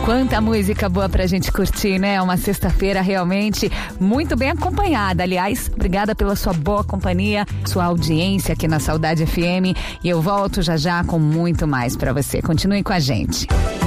Quanta música boa pra gente curtir, né? Uma sexta-feira realmente muito bem acompanhada. Aliás, obrigada pela sua boa companhia, sua audiência aqui na Saudade FM. E eu volto já já com muito mais pra você. Continue com a gente.